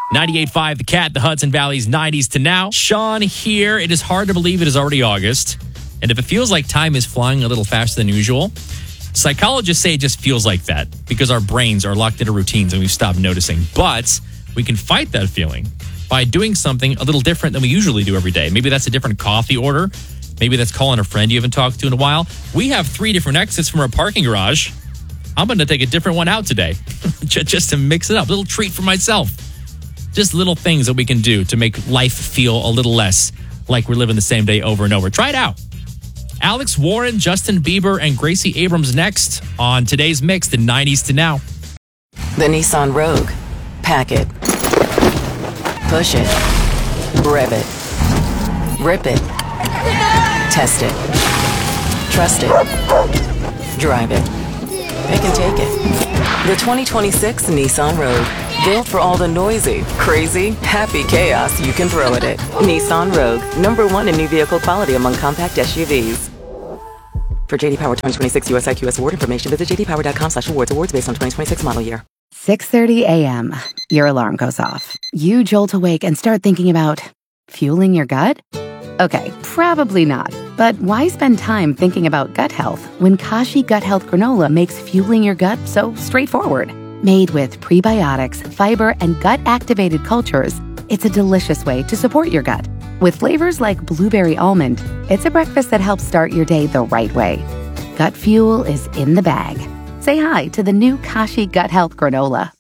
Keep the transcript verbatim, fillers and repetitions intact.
ninety-eight point five The Cat, the Hudson Valley's nineties to now. Sean here. It is hard to believe it is already August. And if it feels like time is flying a little faster than usual, psychologists say it just feels like that because our brains are locked into routines and we've stopped noticing. But we can fight that feeling by doing something a little different than we usually do every day. Maybe that's a different coffee order. Maybe that's calling a friend you haven't talked to in a while. We have three different exits from our parking garage. I'm going to take a different one out today just to mix it up. A little treat for myself. Just little things that we can do to make life feel a little less like we're living the same day over and over. Try it out. Alex Warren, Justin Bieber, and Gracie Abrams next on today's mix, the nineties to now. The Nissan Rogue. Pack it. Push it. Rev it. Rip it. Test it. Trust it. Drive it. Pick and take it. The twenty twenty-six Nissan Rogue. Built for all the noisy, crazy, happy chaos you can throw at it. Nissan Rogue. Number one in new vehicle quality among compact S U Vs. For J D Power twenty twenty-six U S I Q S award information, visit j d power dot com slash awards. Awards based on twenty twenty-six model year. six thirty a.m. Your alarm goes off. You jolt awake and start thinking about fueling your gut? Okay, probably not. But why spend time thinking about gut health when Kashi Gut Health Granola makes fueling your gut so straightforward? Made with prebiotics, fiber, and gut-activated cultures, it's a delicious way to support your gut. With flavors like blueberry almond, it's a breakfast that helps start your day the right way. Gut fuel is in the bag. Say hi to the new Kashi Gut Health Granola.